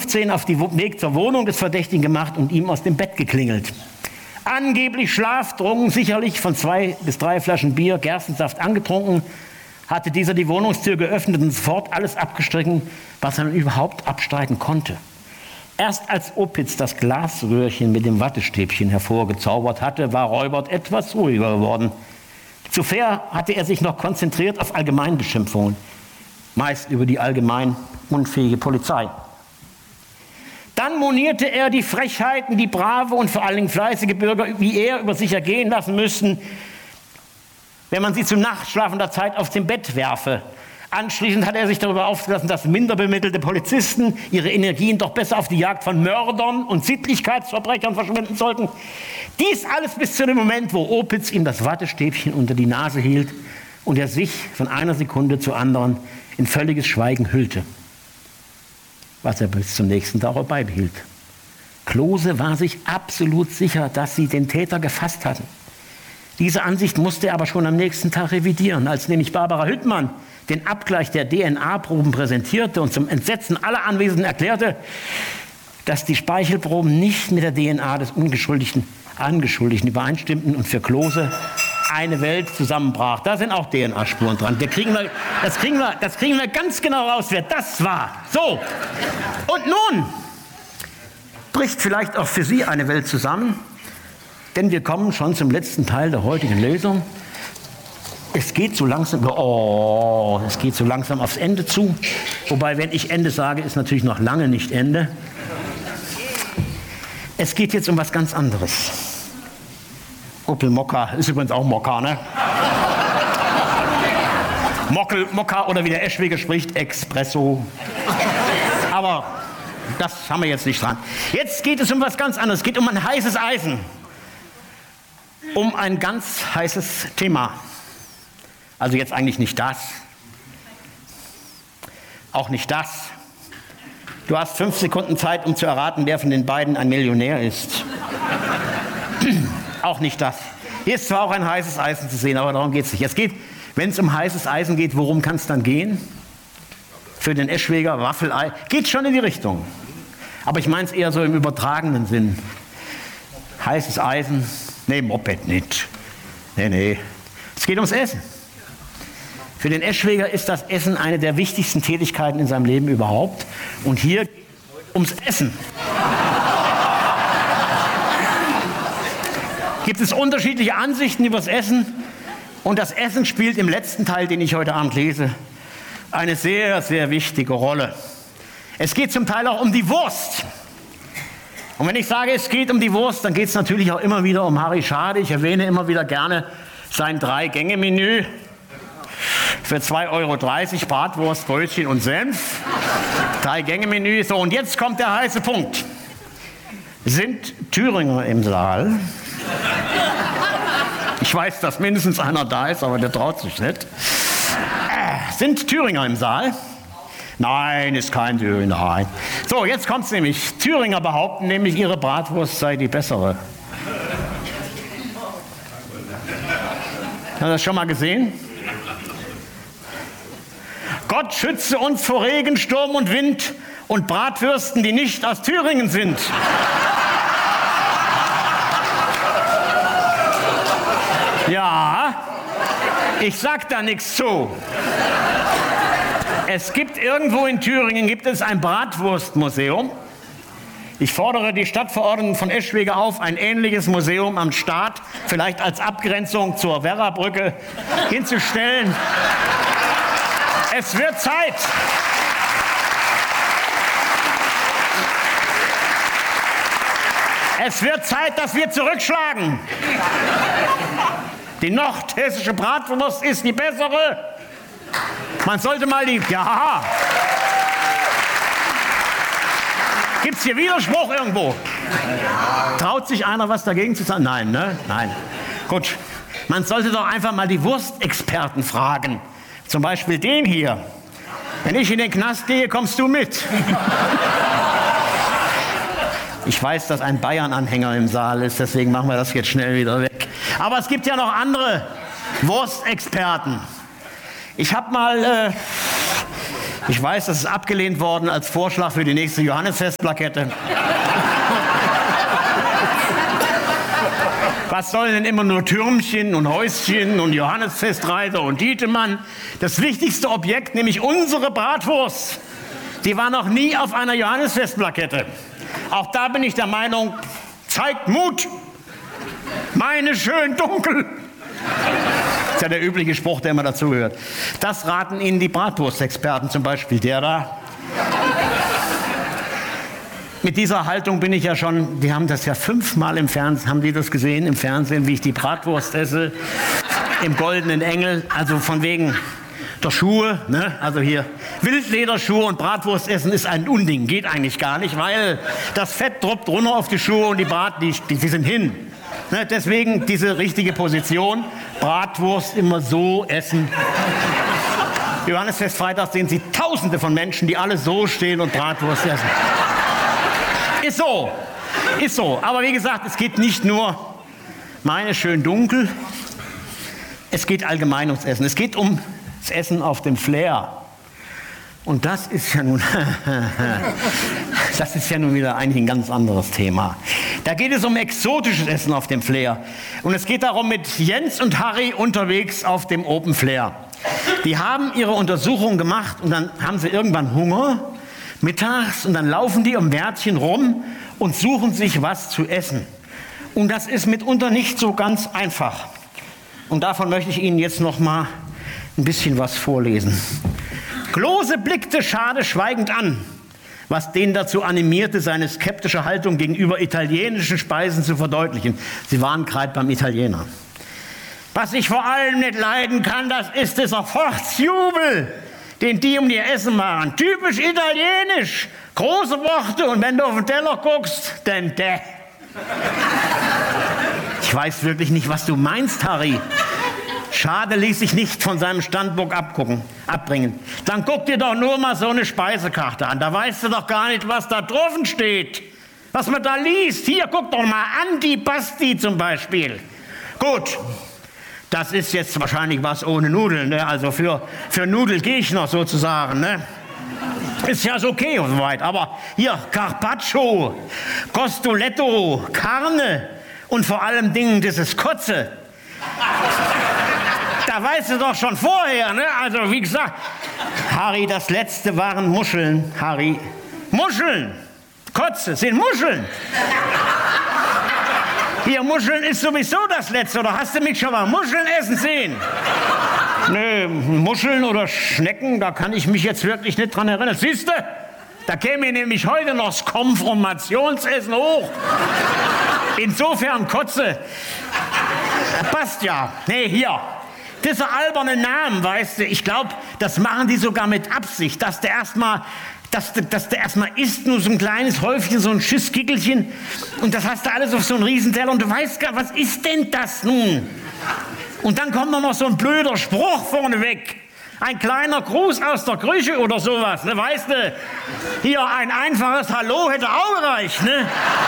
08:15 auf den Weg zur Wohnung des Verdächtigen gemacht und ihm aus dem Bett geklingelt. Angeblich schlaftrunken, sicherlich von 2 bis 3 Flaschen Bier, Gerstensaft angetrunken, hatte dieser die Wohnungstür geöffnet und sofort alles abgestrichen, was er überhaupt abstreiten konnte. Erst als Opitz das Glasröhrchen mit dem Wattestäbchen hervorgezaubert hatte, war Reubert etwas ruhiger geworden. Zuvor hatte er sich noch konzentriert auf Allgemeinbeschimpfungen, meist über die allgemein unfähige Polizei. Dann monierte er die Frechheiten, die brave und vor allen Dingen fleißige Bürger wie er über sich ergehen lassen müssten, wenn man sie zu nachtschlafender Zeit aus dem Bett werfe. Anschließend hat er sich darüber aufgelassen, dass minder bemittelte Polizisten ihre Energien doch besser auf die Jagd von Mördern und Sittlichkeitsverbrechern verschwenden sollten. Dies alles bis zu dem Moment, wo Opitz ihm das Wattestäbchen unter die Nase hielt und er sich von einer Sekunde zur anderen in völliges Schweigen hüllte, was er bis zum nächsten Tag auch beibehielt. Klose war sich absolut sicher, dass sie den Täter gefasst hatten. Diese Ansicht musste er aber schon am nächsten Tag revidieren, als nämlich Barbara Hüttmann den Abgleich der DNA-Proben präsentierte und zum Entsetzen aller Anwesenden erklärte, dass die Speichelproben nicht mit der DNA des Angeschuldigten übereinstimmten und für Klose eine Welt zusammenbrach. Da sind auch DNA-Spuren dran. Das kriegen wir ganz genau raus, wer das war. So, und nun bricht vielleicht auch für Sie eine Welt zusammen, denn wir kommen schon zum letzten Teil der heutigen Lesung. Es geht so langsam aufs Ende zu. Wobei, wenn ich Ende sage, ist natürlich noch lange nicht Ende. Es geht jetzt um was ganz anderes. Opel Mokka ist übrigens auch Mokka, ne? Mokka oder wie der Eschwege spricht, Espresso. Aber das haben wir jetzt nicht dran. Jetzt geht es um was ganz anderes. Es geht um ein heißes Eisen. Um ein ganz heißes Thema. Also jetzt eigentlich nicht das. Auch nicht das. Du hast 5 Sekunden Zeit, um zu erraten, wer von den beiden ein Millionär ist. Auch nicht das. Hier ist zwar auch ein heißes Eisen zu sehen, aber darum geht es nicht. Es geht, wenn es um heißes Eisen geht, worum kann es dann gehen? Für den Eschweger, Waffelei, geht schon in die Richtung. Aber ich meine es eher so im übertragenen Sinn. Heißes Eisen, nee, Moped nicht. Nee. Es geht ums Essen. Für den Eschweger ist das Essen eine der wichtigsten Tätigkeiten in seinem Leben überhaupt. Und hier geht es ums Essen. Gibt es unterschiedliche Ansichten über das Essen. Und das Essen spielt im letzten Teil, den ich heute Abend lese, eine sehr, sehr wichtige Rolle. Es geht zum Teil auch um die Wurst. Und wenn ich sage, es geht um die Wurst, dann geht es natürlich auch immer wieder um Harry Schade. Ich erwähne immer wieder gerne sein 3-Gänge-Menü. Für 2,30 € Bratwurst, Brötchen und Senf. 3-Gänge-Menü. So, und jetzt kommt der heiße Punkt. Sind Thüringer im Saal? Ich weiß, dass mindestens einer da ist, aber der traut sich nicht. Sind Thüringer im Saal? Nein, ist kein Thüringer. Nein. So, jetzt kommt's nämlich. Thüringer behaupten nämlich, ihre Bratwurst sei die bessere. Hast du das schon mal gesehen? Gott schütze uns vor Regen, Sturm und Wind und Bratwürsten, die nicht aus Thüringen sind. Ja, ich sag da nichts zu. Es gibt irgendwo in Thüringen ein Bratwurstmuseum. Ich fordere die Stadtverordneten von Eschwege auf, ein ähnliches Museum am Start, vielleicht als Abgrenzung zur Werrabrücke, hinzustellen. Es wird Zeit. Es wird Zeit, dass wir zurückschlagen. Die nordhessische Bratwurst ist die bessere. Man sollte mal die... Ja. Gibt es hier Widerspruch irgendwo? Traut sich einer, was dagegen zu sagen? Nein, ne? Nein. Gut. Man sollte doch einfach mal die Wurstexperten fragen. Zum Beispiel den hier. Wenn ich in den Knast gehe, kommst du mit. Ich weiß, dass ein Bayern-Anhänger im Saal ist, deswegen machen wir das jetzt schnell wieder weg. Aber es gibt ja noch andere Wurstexperten. Ich habe mal Ich weiß, das ist abgelehnt worden als Vorschlag für die nächste Johannisfestplakette. Was sollen denn immer nur Türmchen und Häuschen und Johannisfestreiter und Dietemann? Das wichtigste Objekt, nämlich unsere Bratwurst, die war noch nie auf einer Johannisfestplakette. Auch da bin ich der Meinung, zeigt Mut. Meine schön dunkel. Das ist ja der übliche Spruch, der immer dazugehört. Das raten Ihnen die Bratwurstexperten, zum Beispiel der da. Mit dieser Haltung bin ich ja schon, die haben das ja 5-mal im Fernsehen, haben die das gesehen im Fernsehen, wie ich die Bratwurst esse, im Goldenen Engel, also von wegen der Schuhe, ne? Also hier Wildlederschuhe und Bratwurst essen ist ein Unding, geht eigentlich gar nicht, weil das Fett droppt runter auf die Schuhe und die sind hin. Ne? Deswegen diese richtige Position, Bratwurst immer so essen. Johannisfestfreitag sehen Sie Tausende von Menschen, die alle so stehen und Bratwurst essen. Ist so, ist so. Aber wie gesagt, es geht nicht nur meine schön dunkel, es geht allgemein ums Essen. Es geht um das Essen auf dem Flair. Und das ist ja nun, wieder eigentlich ein ganz anderes Thema. Da geht es um exotisches Essen auf dem Flair. Und es geht darum, mit Jens und Harry unterwegs auf dem Open Flair. Die haben ihre Untersuchung gemacht und dann haben sie irgendwann Hunger mittags und dann laufen die um Wärtchen rum und suchen sich was zu essen. Und das ist mitunter nicht so ganz einfach. Und davon möchte ich Ihnen jetzt noch mal ein bisschen was vorlesen. Klose blickte Schade schweigend an, was den dazu animierte, seine skeptische Haltung gegenüber italienischen Speisen zu verdeutlichen. Sie waren gerade beim Italiener. Was ich vor allem nicht leiden kann, das ist dieser Fortsjubel, den die um ihr Essen machen. Typisch italienisch. Große Worte und wenn du auf den Teller guckst, dann däh. Ich weiß wirklich nicht, was du meinst, Harry. Schade ließ sich nicht von seinem Standpunkt abbringen. Dann guck dir doch nur mal so eine Speisekarte an. Da weißt du doch gar nicht, was da drauf steht. Was man da liest. Hier, guck doch mal Antipasti zum Beispiel. Gut. Das ist jetzt wahrscheinlich was ohne Nudeln, ne? Also für Nudelgegner sozusagen. Ne? Ist ja so okay und so weiter. Aber hier Carpaccio, Costoletto, Carne und vor allem Dingen dieses Kotze. Da weißt du doch schon vorher. Ne? Also wie gesagt, Harry, das letzte waren Muscheln. Harry, Muscheln, Kotze sind Muscheln. Hier, Muscheln ist sowieso das Letzte. Oder hast du mich schon mal Muscheln essen sehen? Nö, Muscheln oder Schnecken, da kann ich mich jetzt wirklich nicht dran erinnern. Siehst du, da käme nämlich heute noch das Konfirmationsessen hoch. Insofern Kotze. Passt ja. Nee, hier. Dieser alberne Namen, weißt du, ich glaube, das machen die sogar mit Absicht, dass der erstmal isst, nur so ein kleines Häufchen, so ein Schüsskickelchen und das hast du alles auf so einen Riesenteller und du weißt gar, was ist denn das nun? Und dann kommt noch so ein blöder Spruch vorneweg. Ein kleiner Gruß aus der Küche oder sowas, ne, weißt du? Hier ein einfaches Hallo hätte auch gereicht, ne?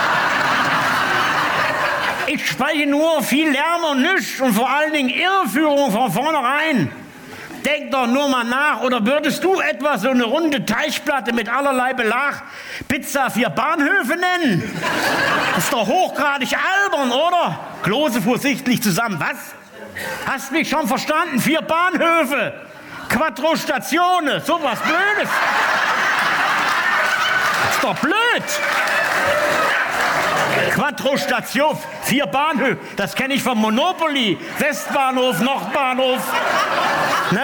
Ich spreche nur viel Lärm und nichts und vor allen Dingen Irreführung von vornherein. Denk doch nur mal nach, oder würdest du etwa so eine runde Teichplatte mit allerlei Belag Pizza 4 Bahnhöfe nennen? Das ist doch hochgradig albern, oder? Klose fuhr sichtlich zusammen. Was? Hast mich schon verstanden? 4 Bahnhöfe, Quattro Stazione, sowas Blödes. Das ist doch blöd. Quattro Station, 4 Bahnhöfe, das kenne ich vom Monopoly. Westbahnhof, Nordbahnhof. Ne?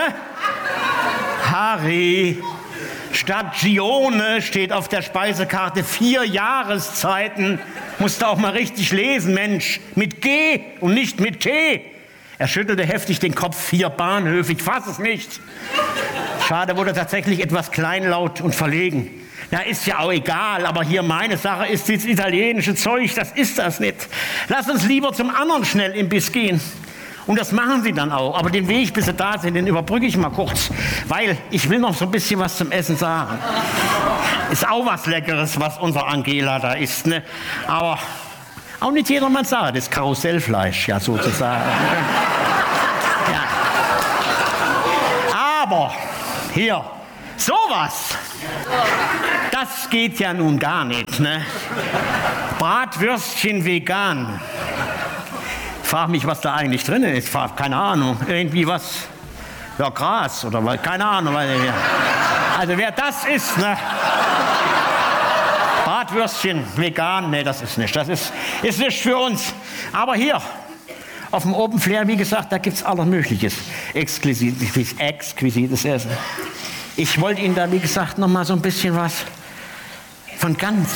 Harry, Stagione steht auf der Speisekarte, 4 Jahreszeiten. Musst du auch mal richtig lesen, Mensch. Mit G und nicht mit T. Er schüttelte heftig den Kopf. 4 Bahnhöfe, ich fass es nicht. Schade, wurde tatsächlich etwas kleinlaut und verlegen. Na, ist ja auch egal, aber hier meine Sache ist das italienische Zeug, das ist das nicht. Lass uns lieber zum anderen Schnellimbiss gehen. Und das machen sie dann auch. Aber den Weg, bis sie da sind, den überbrücke ich mal kurz. Weil ich will noch so ein bisschen was zum Essen sagen. Ist auch was Leckeres, was unser Angela da isst. Ne? Aber auch nicht jedermanns Sache, das Karussellfleisch, ja sozusagen. Ja. Aber hier, Sowas, das geht ja nun gar nicht, ne? Bratwürstchen vegan. Frag mich, was da eigentlich drin ist. Keine Ahnung. Irgendwie was, ja, Gras oder was, keine Ahnung. Also wer das isst, ne? Bratwürstchen vegan, ne, das ist nicht. Das ist nicht für uns. Aber hier, auf dem Open Flair, wie gesagt, da gibt es alles Mögliches. Exquisites Essen. Ich wollte Ihnen da, wie gesagt, noch mal so ein bisschen was von ganz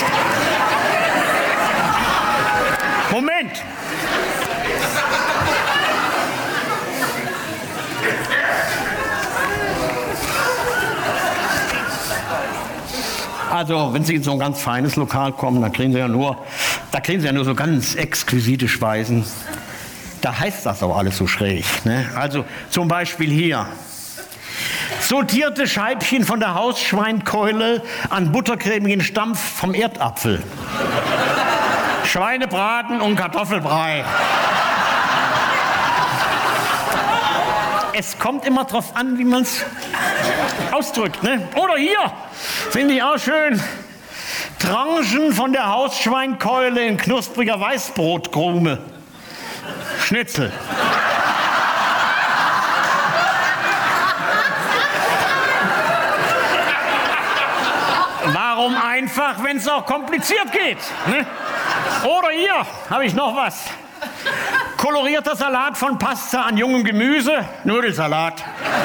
Moment! Also, wenn Sie in so ein ganz feines Lokal kommen, da kriegen Sie ja nur so ganz exquisite Speisen. Da heißt das auch alles so schräg, ne? Also zum Beispiel hier. Sortierte Scheibchen von der Hausschweinkeule an buttercremigen Stampf vom Erdapfel. Schweinebraten und Kartoffelbrei. Es kommt immer drauf an, wie man es ausdrückt, ne? Oder hier, finde ich auch schön, Tranchen von der Hausschweinkeule in knuspriger Weißbrotkrume. Schnitzel. Warum einfach, wenn es auch kompliziert geht? Ne? Oder hier habe ich noch was. Kolorierter Salat von Pasta an jungem Gemüse, Nudelsalat.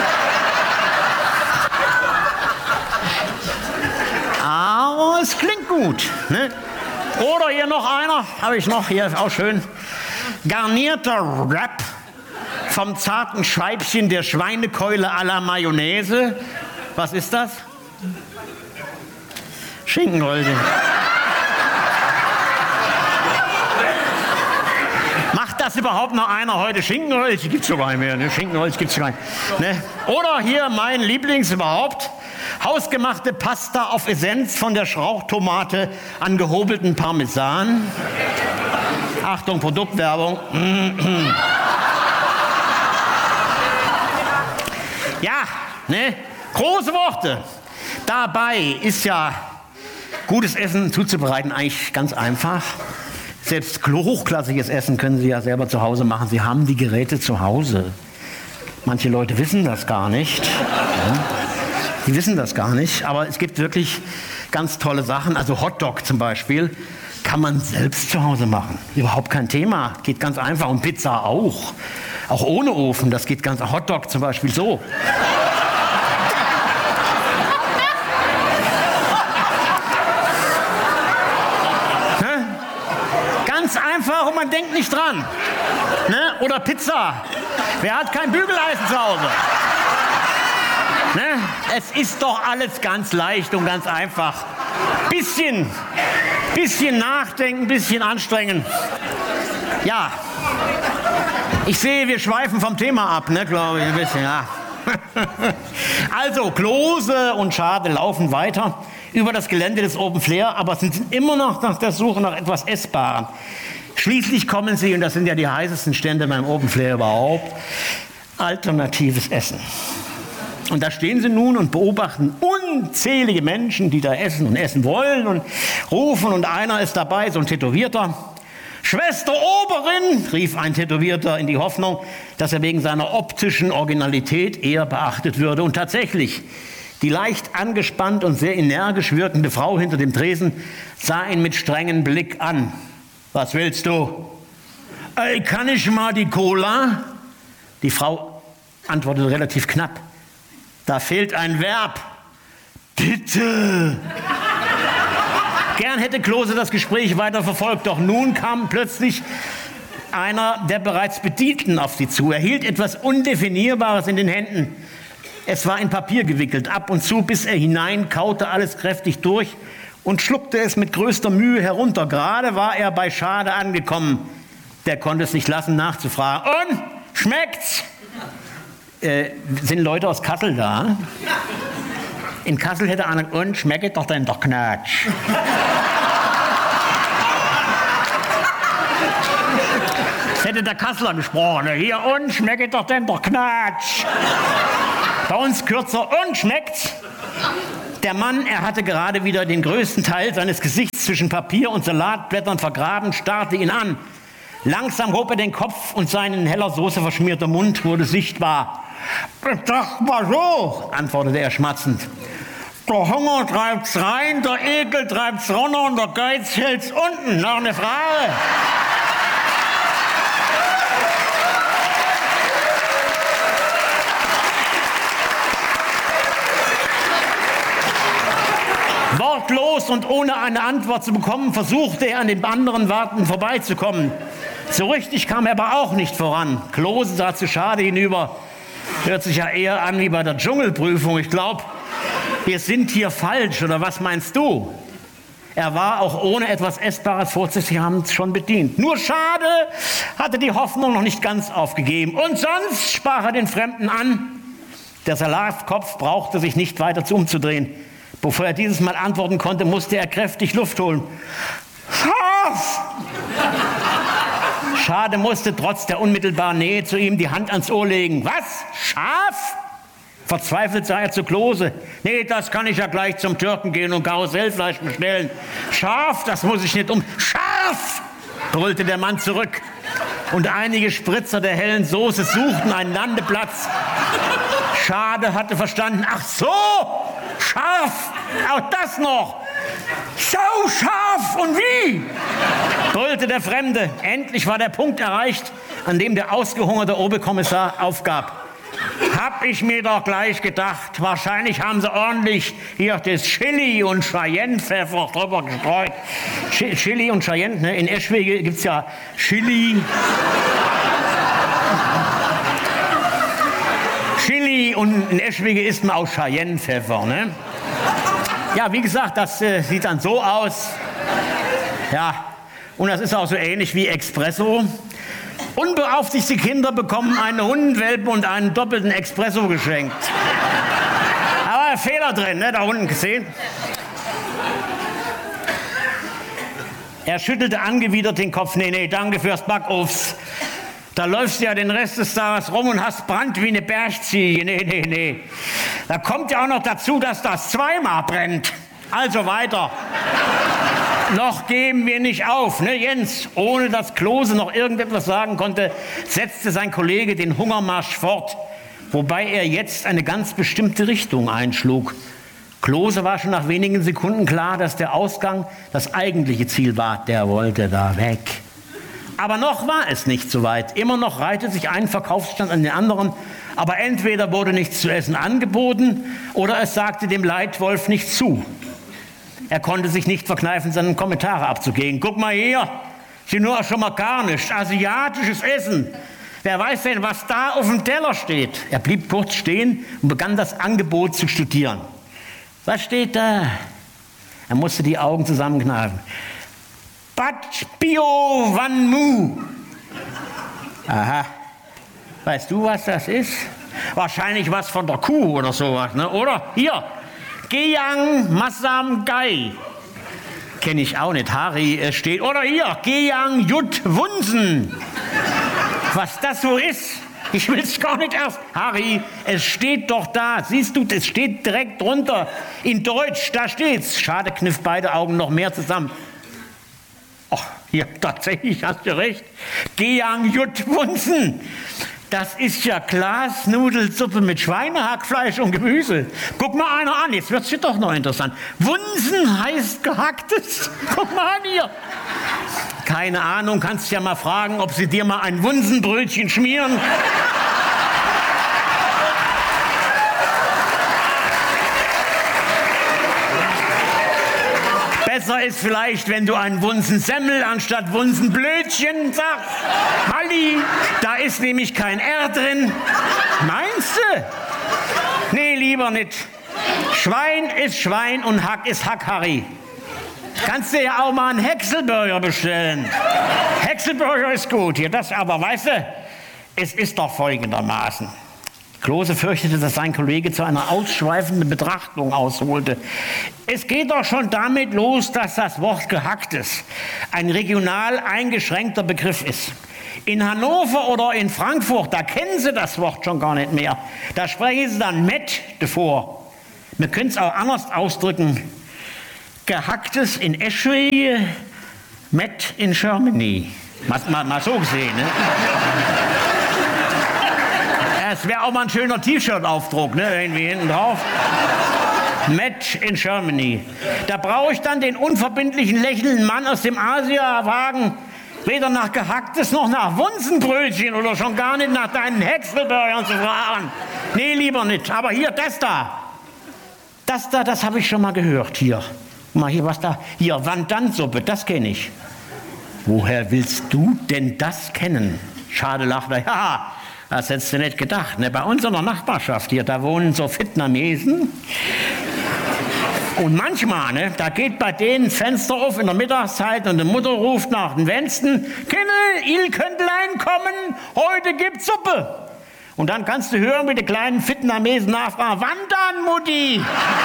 Aber es klingt gut. Ne? Oder hier noch einer, habe ich noch, hier auch schön. Garnierter Wrap vom zarten Scheibchen der Schweinekeule à la Mayonnaise. Was ist das? Schinkenröllchen. Macht das überhaupt noch einer heute? Schinkenröllchen gibt's schon gar nicht mehr. Ne? Schinkenröllchen gibt's schon gar nicht. Ne? Oder hier mein Lieblings überhaupt. Hausgemachte Pasta auf Essenz von der Schrauchtomate an gehobelten Parmesan. Achtung, Produktwerbung. Ja, ne? Große Worte. Dabei ist ja gutes Essen zuzubereiten eigentlich ganz einfach. Selbst hochklassiges Essen können Sie ja selber zu Hause machen. Sie haben die Geräte zu Hause. Manche Leute wissen das gar nicht. Ja. Die wissen das gar nicht, aber es gibt wirklich ganz tolle Sachen. Also Hotdog zum Beispiel kann man selbst zu Hause machen. Überhaupt kein Thema, geht ganz einfach. Und Pizza auch. Auch ohne Ofen, das geht ganz. Hotdog zum Beispiel so. Ganz einfach und man denkt nicht dran. Ne? Oder Pizza. Wer hat kein Bügeleisen zu Hause? Ne? Es ist doch alles ganz leicht und ganz einfach. Bisschen nachdenken, bisschen anstrengen. Ja, ich sehe, wir schweifen vom Thema ab, ne, glaube ich, ein bisschen, ja. Also, Klose und Schade laufen weiter über das Gelände des Open Flair, aber sind immer noch nach der Suche nach etwas Essbarem. Schließlich kommen sie, und das sind ja die heißesten Stände beim Open Flair überhaupt, alternatives Essen. Und da stehen sie nun und beobachten unzählige Menschen, die da essen und essen wollen und rufen. Und einer ist dabei, so ein Tätowierter. Schwester Oberin, rief ein Tätowierter in die Hoffnung, dass er wegen seiner optischen Originalität eher beachtet würde. Und tatsächlich, die leicht angespannt und sehr energisch wirkende Frau hinter dem Tresen sah ihn mit strengem Blick an. Was willst du? Ey, kann ich mal die Cola? Die Frau antwortete relativ knapp. Da fehlt ein Verb. Bitte. Gern hätte Klose das Gespräch weiter verfolgt, doch nun kam plötzlich einer der bereits Bedienten auf sie zu. Er hielt etwas Undefinierbares in den Händen. Es war in Papier gewickelt. Ab und zu biss er hinein, kaute alles kräftig durch und schluckte es mit größter Mühe herunter. Gerade war er bei Schade angekommen. Der konnte es nicht lassen, nachzufragen. Und? Schmeckt's? Sind Leute aus Kassel da? In Kassel hätte einer, und schmeckt doch denn doch Knatsch. Das hätte der Kasseler gesprochen. Hier, und schmeckt doch denn doch Knatsch. Bei uns kürzer, und schmeckt's? Der Mann, er hatte gerade wieder den größten Teil seines Gesichts zwischen Papier und Salatblättern vergraben, starrte ihn an. Langsam hob er den Kopf und sein in heller Soße verschmierter Mund wurde sichtbar. »Sag mal so«, antwortete er schmatzend. »Der Hunger treibt's rein, der Ekel treibt's runter und der Geiz hält's unten. Noch eine Frage?« Wortlos und ohne eine Antwort zu bekommen, versuchte er an den anderen Wartenden vorbeizukommen. So richtig kam er aber auch nicht voran. Klose sah zu Schade hinüber. Hört sich ja eher an wie bei der Dschungelprüfung. Ich glaube, wir sind hier falsch, oder was meinst du? Er war auch ohne etwas Essbares vorzuhaben schon bedient. Nur Schade hatte die Hoffnung noch nicht ganz aufgegeben. Und sonst sprach er den Fremden an. Der Salatkopf brauchte sich nicht weiter umzudrehen. Bevor er dieses Mal antworten konnte, musste er kräftig Luft holen. Schaf! Schade musste trotz der unmittelbaren Nähe zu ihm die Hand ans Ohr legen. Was? Schaf? Verzweifelt sah er zu Klose. Nee, das kann ich ja gleich zum Türken gehen und Karussellfleisch bestellen. Schaf, das muss ich nicht Schaf! Brüllte der Mann zurück. Und einige Spritzer der hellen Soße suchten einen Landeplatz. Schade hatte verstanden. Ach so! Scharf! Auch das noch! Sau scharf! Und wie? Brüllte der Fremde. Endlich war der Punkt erreicht, an dem der ausgehungerte Oberkommissar aufgab. Hab ich mir doch gleich gedacht. Wahrscheinlich haben sie ordentlich hier das Chili und Cayennepfeffer drüber gestreut. Chili und Cayenne, ne? In Eschwege gibt es ja Chili. Chili und in Eschwege isst man auch Cayennepfeffer, ne? Ja, wie gesagt, das sieht dann so aus. Ja, und das ist auch so ähnlich wie Espresso. Unbeaufsichtigte Kinder bekommen einen Hundenwelpen und einen doppelten Espresso geschenkt. Aber Fehler drin, ne? Da unten gesehen. Er schüttelte angewidert den Kopf. Nee, danke fürs Backofen. Da läufst du ja den Rest des Tages rum und hast Brand wie eine Bergziege. Nee. Da kommt ja auch noch dazu, dass das zweimal brennt. Also weiter. Noch geben wir nicht auf, ne Jens? Ohne dass Klose noch irgendetwas sagen konnte, setzte sein Kollege den Hungermarsch fort, wobei er jetzt eine ganz bestimmte Richtung einschlug. Klose war schon nach wenigen Sekunden klar, dass der Ausgang das eigentliche Ziel war. Der wollte da weg. Aber noch war es nicht so weit. Immer noch reihte sich ein Verkaufsstand an den anderen, aber entweder wurde nichts zu essen angeboten oder es sagte dem Leitwolf nicht zu. Er konnte sich nicht verkneifen, seine Kommentare abzugeben. Guck mal hier, ist nur schon mal gar nichts. Asiatisches Essen. Wer weiß denn, was da auf dem Teller steht? Er blieb kurz stehen und begann das Angebot zu studieren. Was steht da? Er musste die Augen zusammenkneifen. Bat Bio Van Mu. Aha. Weißt du, was das ist? Wahrscheinlich was von der Kuh oder sowas, ne? Oder? Hier. Geyang Masam Gai. Kenne ich auch nicht. Hari steht. Oder hier. Geyang Jut Wunsen. Was das so ist? Ich will es gar nicht erst. Harry, es steht doch da. Siehst du, es steht direkt drunter. In Deutsch, da steht's. Schade kniff beide Augen noch mehr zusammen. Ach, ja, tatsächlich, hast du recht. Geyang Jut Wunsen. Das ist ja Glasnudelsuppe mit Schweinehackfleisch und Gemüse. Guck mal einer an, jetzt wird's hier doch noch interessant. Wunsen heißt gehacktes. Guck mal an hier. Keine Ahnung, kannst ja mal fragen, ob sie dir mal ein Wunsenbrötchen schmieren. Besser ist vielleicht, wenn du einen Wunsensemmel anstatt Wunsenblötchen sagst. Halli, da ist nämlich kein R drin. Meinst du? Nee, lieber nicht. Schwein ist Schwein und Hack ist Hack, Harry. Kannst du ja auch mal einen Häckselburger bestellen. Häckselburger ist gut hier, das aber, weißt du, es ist doch folgendermaßen. Klose fürchtete, dass sein Kollege zu einer ausschweifenden Betrachtung ausholte. Es geht doch schon damit los, dass das Wort Gehacktes ein regional eingeschränkter Begriff ist. In Hannover oder in Frankfurt, da kennen sie das Wort schon gar nicht mehr. Da sprechen sie dann Met davor. Wir können es auch anders ausdrücken. Gehacktes in Eschwege, met in Germany. Mal so gesehen, ne? Es wäre auch mal ein schöner T-Shirt-Aufdruck, ne? Irgendwie hinten drauf. Met in Germany. Da brauche ich dann den unverbindlichen lächelnden Mann aus dem Asia-Wagen weder nach Gehacktes noch nach Wunsenbrötchen oder schon gar nicht nach deinen Häckselburgern zu fragen. Nee, lieber nicht. Aber hier, das da. Das habe ich schon mal gehört. Hier. Mal hier, was da? Hier, Wandansuppe, das kenne ich. Woher willst du denn das kennen? Schade, lacht er. Ja, das hättest du nicht gedacht. Ne? Bei uns in der Nachbarschaft hier, da wohnen so Vietnamesen. Und manchmal, ne, da geht bei denen ein Fenster auf in der Mittagszeit und die Mutter ruft nach den Fenstern, Kindl, il Köntlein kommen, heute gibt's Suppe. Und dann kannst du hören, wie die kleinen Vietnamesen nachfragen, wann dann, Mutti?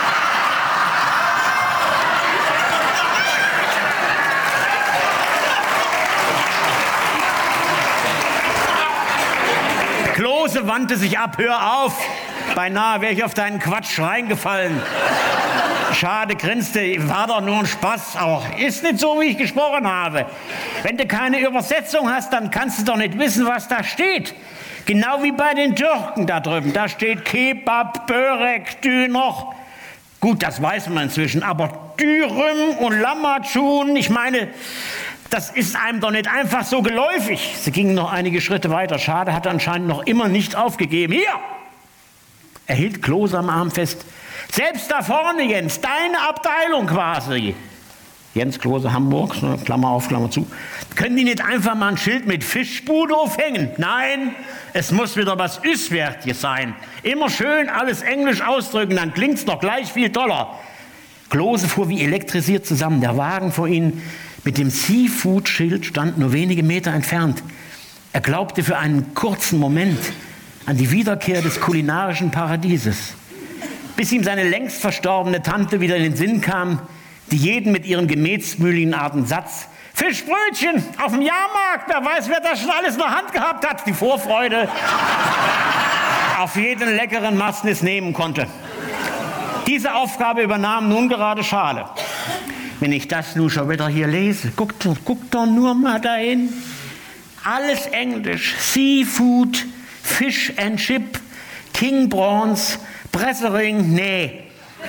Klose wandte sich ab, hör auf. Beinahe wäre ich auf deinen Quatsch reingefallen. Schade, grinste, war doch nur ein Spaß. Aber ist nicht so, wie ich gesprochen habe. Wenn du keine Übersetzung hast, dann kannst du doch nicht wissen, was da steht. Genau wie bei den Türken da drüben. Da steht Kebab, Börek, Döner. Gut, das weiß man inzwischen. Aber Dürüm und Lammatschun, ich meine, das ist einem doch nicht einfach so geläufig. Sie gingen noch einige Schritte weiter. Schade hat anscheinend noch immer nicht aufgegeben. Hier! Er hielt Klose am Arm fest. Selbst da vorne, Jens, deine Abteilung quasi. Jens Klose, Hamburg, Klammer auf, Klammer zu. Können die nicht einfach mal ein Schild mit Fischbude aufhängen? Nein, es muss wieder was Üswärtiges sein. Immer schön alles Englisch ausdrücken, dann klingt's doch gleich viel toller. Klose fuhr wie elektrisiert zusammen. Der Wagen vor ihnen mit dem Seafood-Schild stand nur wenige Meter entfernt. Er glaubte für einen kurzen Moment an die Wiederkehr des kulinarischen Paradieses. Bis ihm seine längst verstorbene Tante wieder in den Sinn kam, die jeden mit ihren gemächsmühligen Arten Satz Fischbrötchen auf dem Jahrmarkt, wer weiß, wer das schon alles in der Hand gehabt hat, die Vorfreude auf jeden leckeren Masnis nehmen konnte. Diese Aufgabe übernahm nun gerade Schale. Wenn ich das nun schon wieder hier lese, guck doch nur mal dahin. Alles Englisch, Seafood, Fish and Chip, King Prawns, Pressering, nee.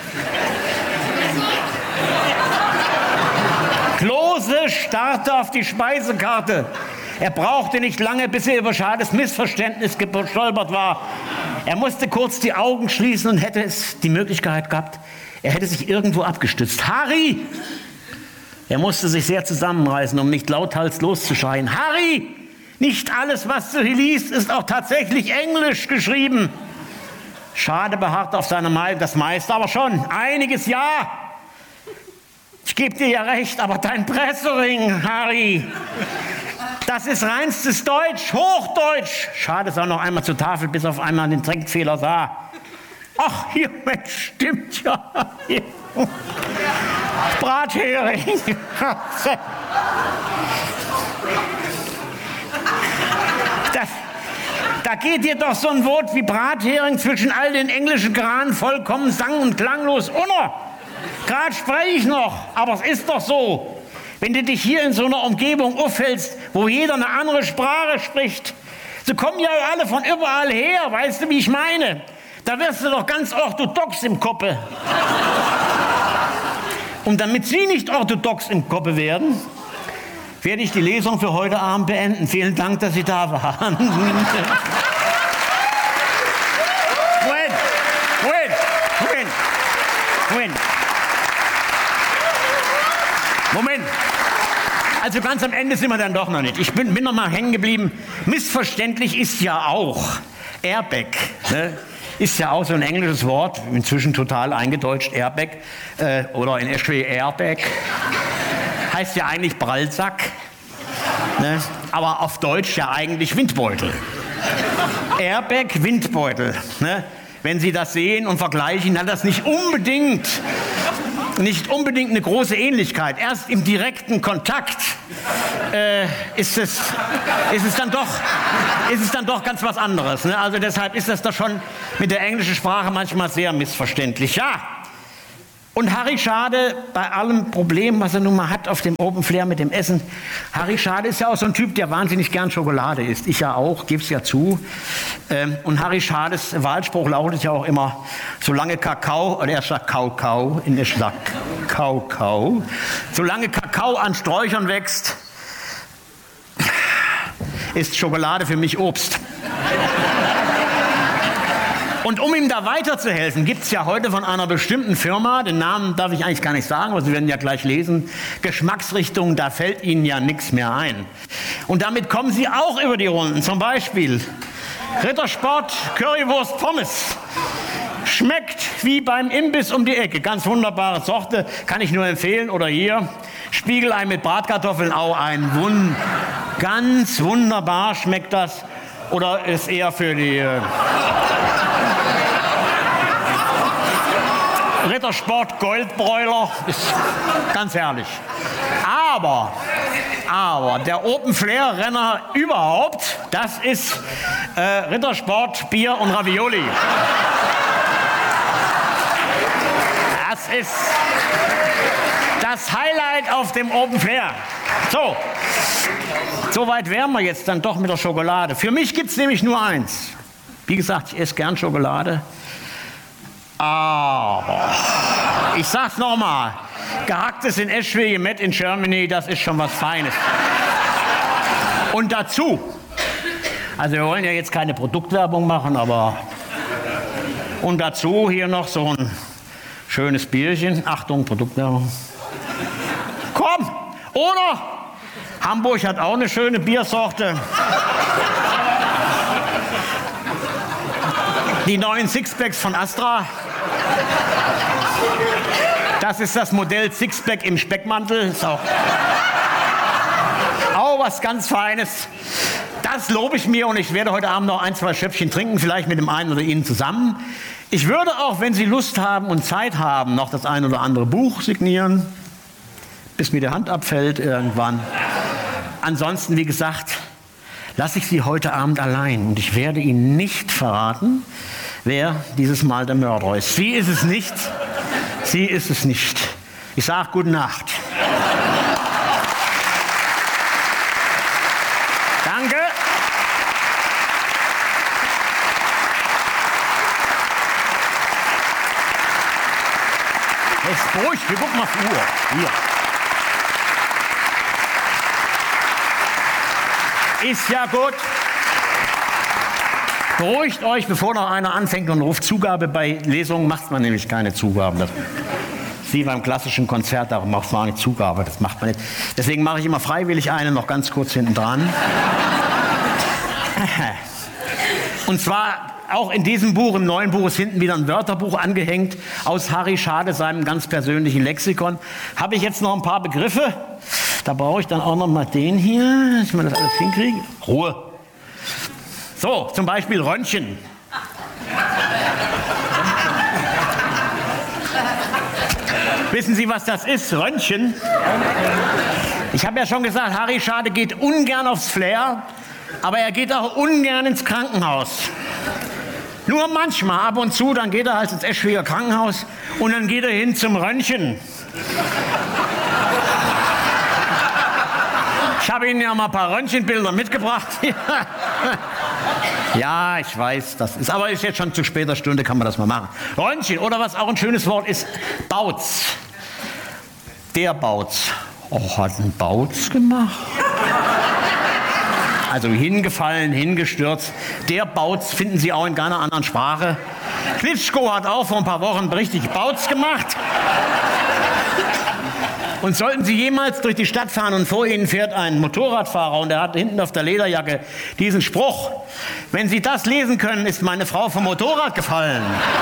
Klose starrte auf die Speisekarte. Er brauchte nicht lange, bis er über Schades Missverständnis gestolpert war. Er musste kurz die Augen schließen und hätte es die Möglichkeit gehabt, er hätte sich irgendwo abgestützt. Harry! Er musste sich sehr zusammenreißen, um nicht lauthals loszuschreien. Harry! Nicht alles, was du hier liest, ist auch tatsächlich Englisch geschrieben. Schade beharrt auf seiner Meinung, das meiste aber schon. Einiges ja. Ich gebe dir ja recht, aber dein Pressering, Harry, das ist reinstes Deutsch, Hochdeutsch. Schade, es auch noch einmal zur Tafel, bis auf einmal den Trinkfehler sah. Ach, hier, Mensch, stimmt ja. Hier. Brathering. Da geht dir doch so ein Wort wie Brathering zwischen all den englischen Granen vollkommen sang- und klanglos unter. Gerade spreche ich noch, aber es ist doch so. Wenn du dich hier in so einer Umgebung aufhältst, wo jeder eine andere Sprache spricht, so kommen ja alle von überall her, weißt du, wie ich meine? Da wirst du doch ganz orthodox im Koppe. Und damit Sie nicht orthodox im Koppe werden, werde ich die Lesung für heute Abend beenden. Vielen Dank, dass Sie da waren. Moment. Also ganz am Ende sind wir dann doch noch nicht. Ich bin noch mal hängen geblieben. Missverständlich ist ja auch Airbag. Ne? Ist ja auch so ein englisches Wort, inzwischen total eingedeutscht, Airbag. Oder in Eschwege Airbag. Heißt ja eigentlich Prallsack. Ne? Aber auf Deutsch ja eigentlich Windbeutel. Airbag, Windbeutel. Ne? Wenn Sie das sehen und vergleichen, hat das nicht unbedingt nicht unbedingt eine große Ähnlichkeit. Erst im direkten Kontakt ist es dann doch ganz was anderes. Ne? Also deshalb ist das doch schon mit der englischen Sprache manchmal sehr missverständlich. Ja. Und Harry Schade, bei allem Problem, was er nun mal hat auf dem Open Flair mit dem Essen, Harry Schade ist ja auch so ein Typ, der wahnsinnig gern Schokolade isst. Ich ja auch, gebe es ja zu. Und Harry Schades Wahlspruch lautet ja auch immer, solange Kakao, oder er sagt Kau, in der sagt Kau, solange Kakao an Sträuchern wächst, ist Schokolade für mich Obst. Und um ihm da weiterzuhelfen, gibt es ja heute von einer bestimmten Firma, den Namen darf ich eigentlich gar nicht sagen, aber Sie werden ja gleich lesen, Geschmacksrichtung, da fällt Ihnen ja nichts mehr ein. Und damit kommen Sie auch über die Runden. Zum Beispiel Rittersport Currywurst Pommes. Schmeckt wie beim Imbiss um die Ecke. Ganz wunderbare Sorte, kann ich nur empfehlen. Oder hier Spiegelei mit Bratkartoffeln, auch ganz wunderbar schmeckt das. Oder ist eher für die Rittersport Goldbräuler, ist ganz herrlich. Aber der Open Flair Renner überhaupt, das ist Rittersport Bier und Ravioli. Das ist das Highlight auf dem Open Flair. So weit wären wir jetzt dann doch mit der Schokolade. Für mich gibt es nämlich nur eins. Wie gesagt, ich esse gern Schokolade. Aber ich sag's nochmal, gehacktes in Eschwege, Met in Germany, das ist schon was Feines. Und dazu, also wir wollen ja jetzt keine Produktwerbung machen, aber und dazu hier noch so ein schönes Bierchen. Achtung, Produktwerbung. Komm, oder? Hamburg hat auch eine schöne Biersorte. Die neuen Sixpacks von Astra. Das ist das Modell Sixpack im Speckmantel. Ist auch was ganz Feines. Das lobe ich mir und ich werde heute Abend noch 1, 2 Schöpfchen trinken, vielleicht mit dem einen oder Ihnen zusammen. Ich würde auch, wenn Sie Lust haben und Zeit haben, noch das ein oder andere Buch signieren, bis mir die Hand abfällt irgendwann. Ansonsten, wie gesagt, lasse ich Sie heute Abend allein und ich werde Ihnen nicht verraten, wer dieses Mal der Mörder ist. Sie ist es nicht. Sie ist es nicht. Ich sage gute Nacht. Danke. Jetzt beruhigt, wir gucken auf die Uhr. Hier. Ist ja gut. Beruhigt euch, bevor noch einer anfängt und ruft Zugabe. Bei Lesungen macht man nämlich keine Zugaben. Das ist wie beim klassischen Konzert, darum macht man nicht Zugabe, das macht man nicht. Deswegen mache ich immer freiwillig eine noch ganz kurz hinten dran. Und zwar auch in diesem Buch, im neuen Buch, ist hinten wieder ein Wörterbuch angehängt aus Harry Schade, seinem ganz persönlichen Lexikon. Habe ich jetzt noch ein paar Begriffe. Da brauche ich dann auch noch mal den hier, dass ich mal das alles hinkriege. Ruhe. So, zum Beispiel Röntgen. Wissen Sie, was das ist? Röntgen? Ich habe ja schon gesagt, Harry Schade geht ungern aufs Flair, aber er geht auch ungern ins Krankenhaus. Nur manchmal, ab und zu, dann geht er halt ins Eschweger Krankenhaus und dann geht er hin zum Röntgen. Ich habe Ihnen ja mal ein paar Röntgenbilder mitgebracht. Ja, ich weiß, das ist, aber ist jetzt schon zu später Stunde, kann man das mal machen. Röntgen, oder was auch ein schönes Wort ist, Bautz. Der Bautz. Oh, hat ein Bautz gemacht? Also hingefallen, hingestürzt. Der Bautz finden Sie auch in keiner anderen Sprache. Klitschko hat auch vor ein paar Wochen richtig Bautz gemacht. Und sollten Sie jemals durch die Stadt fahren und vor Ihnen fährt ein Motorradfahrer und der hat hinten auf der Lederjacke diesen Spruch: Wenn Sie das lesen können, ist meine Frau vom Motorrad gefallen.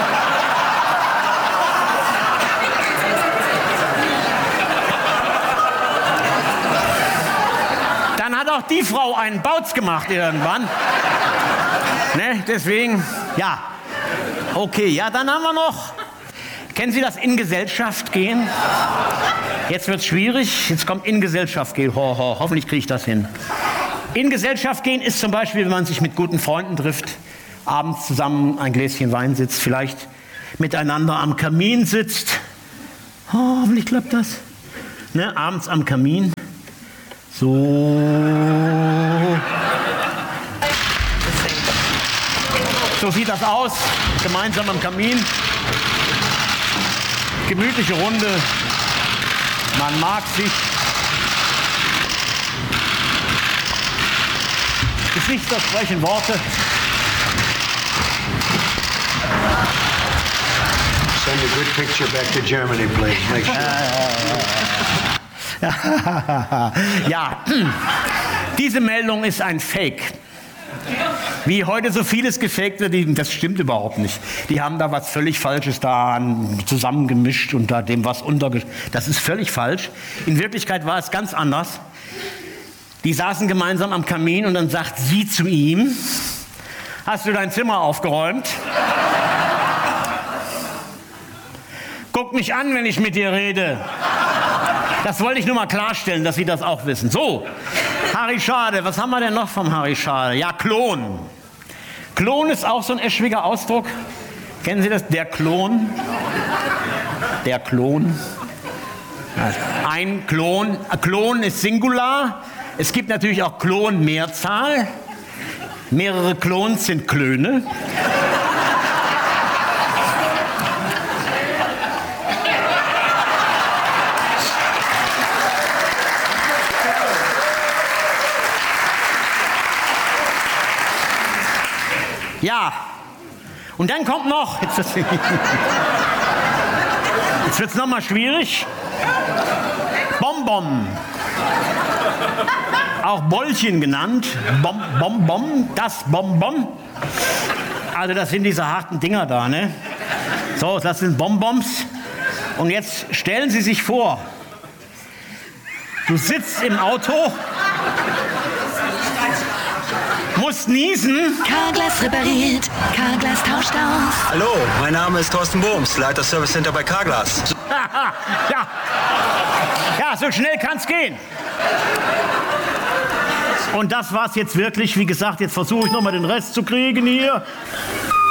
Dann hat auch die Frau einen Bautz gemacht irgendwann. Ne? Deswegen, ja. Okay, ja, dann haben wir noch Kennen Sie das in Gesellschaft gehen? Jetzt wird es schwierig. Jetzt kommt in Gesellschaft gehen. Hoffentlich kriege ich das hin. In Gesellschaft gehen ist zum Beispiel, wenn man sich mit guten Freunden trifft, abends zusammen ein Gläschen Wein sitzt, vielleicht miteinander am Kamin sitzt. Hoffentlich klappt das. Ne? Abends am Kamin. So. So sieht das aus. Gemeinsam am Kamin. Gemütliche Runde. Man mag sich. Gesichtsversprechen, Worte. Send a good picture back to Germany, please. Make sure. Ja, diese Meldung ist ein Fake. Wie heute so vieles gefaked wird, das stimmt überhaupt nicht. Die haben da was völlig Falsches da zusammengemischt und da dem was das ist völlig falsch. In Wirklichkeit war es ganz anders. Die saßen gemeinsam am Kamin und dann sagt sie zu ihm: Hast du dein Zimmer aufgeräumt? Guck mich an, wenn ich mit dir rede. Das wollte ich nur mal klarstellen, dass Sie das auch wissen. So, Harry Schade, was haben wir denn noch vom Harry Schade? Ja, Klon. Klon ist auch so ein eschwiger Ausdruck. Kennen Sie das? Der Klon. Der Klon. Ein Klon. Klon ist Singular. Es gibt natürlich auch Klon-Mehrzahl. Mehrere Klons sind Klöne. Ja, und dann kommt noch, jetzt wird es nochmal schwierig, Bonbon, auch Bollchen genannt, das Bonbon, also das sind diese harten Dinger da, ne? So, das sind Bonbons und jetzt stellen Sie sich vor, du sitzt im Auto, musst niesen. Carglass repariert, Carglass tauscht aus. Hallo, mein Name ist Thorsten Bohms, Leiter Service Center bei Carglass. Ja, so schnell kann's gehen. Und das war's jetzt wirklich. Wie gesagt, jetzt versuche ich noch mal den Rest zu kriegen hier.